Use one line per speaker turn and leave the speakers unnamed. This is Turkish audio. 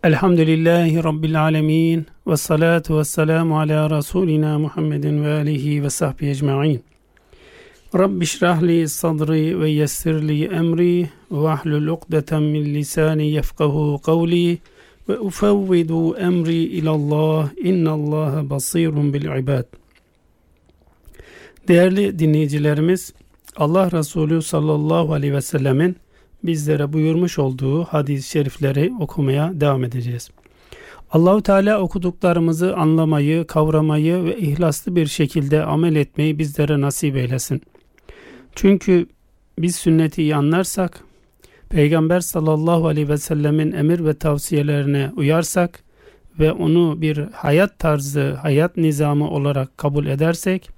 Elhamdülillahi Rabbil alemin ve salatu ve selamu ala Resulina Muhammedin ve alihi ve sahbihi ecma'in. Rabbi şrahli sadri ve yessirli emri ve ahlul ukdeten min lisani yefkahu kavli ve ufevvidu emri ilallah innallaha basirun bil ibad. Değerli dinleyicilerimiz, Allah Resulü sallallahu aleyhi ve sellemin bizlere buyurmuş olduğu hadis-i şerifleri okumaya devam edeceğiz. Allahu Teala okuduklarımızı anlamayı, kavramayı ve ihlaslı bir şekilde amel etmeyi bizlere nasip eylesin. Çünkü biz sünneti iyi anlarsak, Peygamber sallallahu aleyhi ve sellemin emir ve tavsiyelerine uyarsak ve onu bir hayat tarzı, hayat nizamı olarak kabul edersek,